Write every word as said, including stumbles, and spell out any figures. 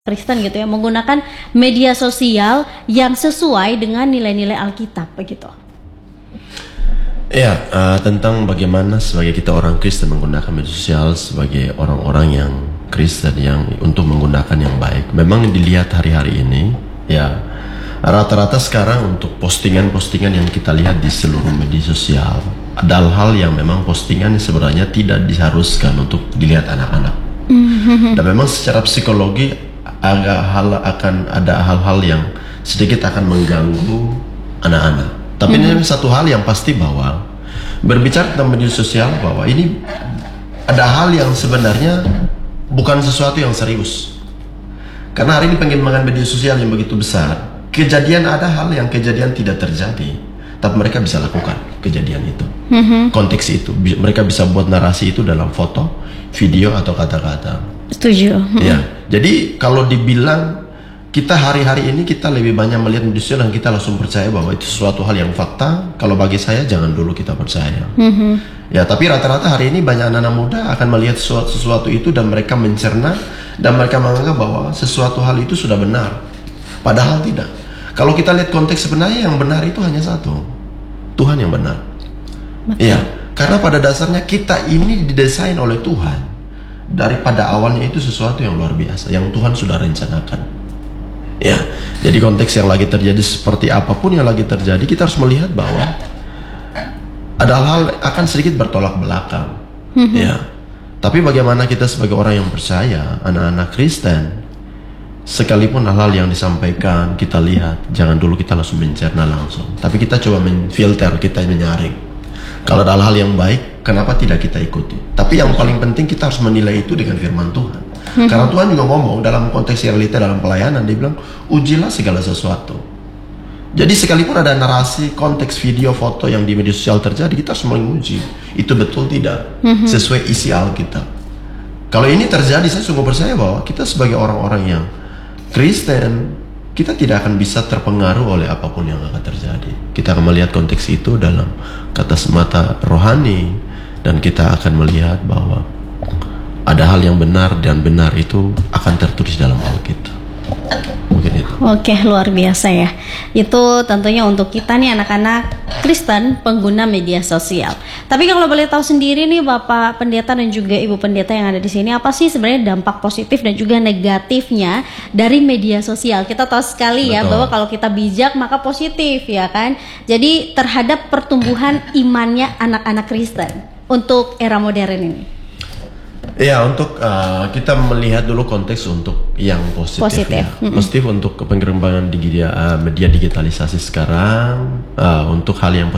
Kristen gitu ya, menggunakan media sosial yang sesuai dengan nilai-nilai Alkitab begitu. Ya, uh, tentang bagaimana sebagai kita orang Kristen menggunakan media sosial sebagai orang-orang yang Kristen yang untuk menggunakan yang baik. Memang dilihat hari-hari ini, ya rata-rata sekarang untuk postingan-postingan yang kita lihat di seluruh media sosial, ada hal yang memang postingan sebenarnya tidak diharuskan untuk dilihat anak-anak. Mm-hmm. Dan memang secara psikologi agak hal akan ada hal-hal yang sedikit akan mengganggu anak-anak. Tapi mm-hmm. ini satu hal yang pasti bahwa berbicara tentang media sosial bahwa ini ada hal yang sebenarnya bukan sesuatu yang serius. Karena hari ini pengembangan media sosial yang begitu besar, kejadian ada hal yang kejadian tidak terjadi, tapi mereka bisa lakukan kejadian itu. Mm-hmm. Konteks itu, mereka bisa buat narasi itu dalam foto, video atau kata-kata. Setuju. Ya, jadi kalau dibilang kita hari-hari ini kita lebih banyak melihat media sosial dan kita langsung percaya bahwa itu sesuatu hal yang fakta. Kalau bagi saya jangan dulu kita percaya. Mm-hmm. Ya, tapi rata-rata hari ini banyak anak-anak muda akan melihat sesuatu, sesuatu itu dan mereka mencerna dan mereka menganggap bahwa sesuatu hal itu sudah benar. Padahal tidak. Kalau kita lihat konteks sebenarnya yang benar itu hanya satu, Tuhan yang benar. Iya, karena pada dasarnya kita ini didesain oleh Tuhan. Daripada awalnya itu sesuatu yang luar biasa yang Tuhan sudah rencanakan. Ya, jadi konteks yang lagi terjadi seperti apapun yang lagi terjadi, kita harus melihat bahwa ada hal-hal akan sedikit bertolak belakang. Mm-hmm. Ya, tapi bagaimana kita sebagai orang yang percaya, anak-anak Kristen, sekalipun hal-hal yang disampaikan kita lihat, jangan dulu kita langsung mencerna langsung, tapi kita coba menfilter, kita menyaring. Kalau ada hal-hal yang baik, kenapa tidak kita ikuti? Tapi yang paling penting kita harus menilai itu dengan firman Tuhan. Hmm. Karena Tuhan juga ngomong dalam konteks realita dalam pelayanan, dia bilang ujilah segala sesuatu. Jadi sekalipun ada narasi, konteks video, foto yang di media sosial terjadi, kita harus menguji itu betul tidak hmm. sesuai isi Alkitab. Kalau ini terjadi, saya sungguh percaya bahwa kita sebagai orang-orang yang Kristen, kita tidak akan bisa terpengaruh oleh apapun yang akan terjadi. Kita akan melihat konteks itu dalam kata semata rohani, dan kita akan melihat bahwa ada hal yang benar dan benar itu akan tertulis dalam Alkitab. Mungkin itu. Oke, luar biasa ya. Itu tentunya untuk kita nih anak-anak Kristen pengguna media sosial. Tapi kalau boleh tahu sendiri nih Bapak Pendeta dan juga Ibu Pendeta yang ada di sini, apa sih sebenarnya dampak positif dan juga negatifnya dari media sosial? Kita tahu sekali ya, betul, bahwa kalau kita bijak maka positif ya kan. Jadi terhadap pertumbuhan imannya anak-anak Kristen untuk era modern ini. Ya, untuk uh, kita melihat dulu konteks untuk yang positif, positif. Ya. Mm-hmm. Positif untuk pengembangan media, uh, media digitalisasi sekarang, uh, untuk hal yang